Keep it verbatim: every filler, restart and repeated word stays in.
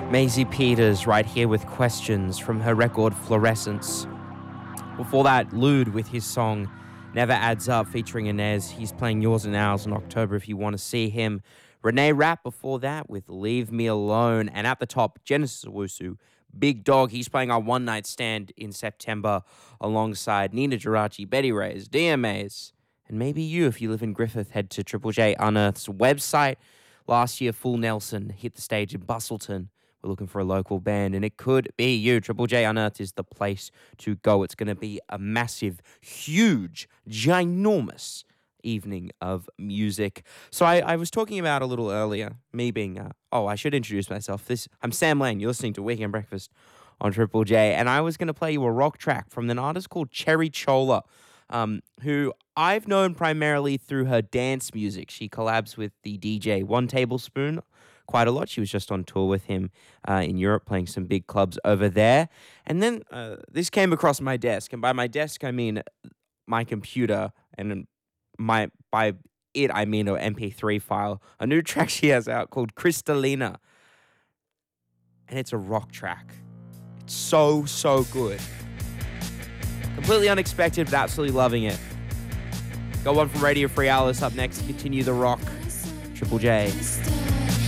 Maisie Peters right here with Questions from her record Fluorescence. Before that, Lude with his song Never Adds Up featuring Inez. He's playing Yours and Ours in October if you want to see him. Renee Rapp before that with Leave Me Alone. And at the top, Genesis Owusu, Big Dog. He's playing our One Night Stand in September alongside Nina Geraci, Betty Reyes, D M As, and maybe you if you live in Griffith. Head to Triple J Unearth's website. Last year, Full Nelson hit the stage in Bustleton. We're looking for a local band, and it could be you. Triple J Unearthed is the place to go. It's going to be a massive, huge, ginormous evening of music. So I, I was talking about a little earlier, me being, uh, oh, I should introduce myself. This I'm Sam Lane. You're listening to Weekend Breakfast on Triple J, and I was going to play you a rock track from an artist called Cherry Chola, um, who I've known primarily through her dance music. She collabs with the D J One Tablespoon quite a lot. She was just on tour with him uh, in Europe, playing some big clubs over there. And then uh, this came across my desk, and by my desk I mean my computer, and my by it I mean an M P three file. A new track she has out called Crystalina, and it's a rock track. It's so so good, completely unexpected, but absolutely loving it. Got one from Radio Free Alice up next. Continue the rock, Triple J.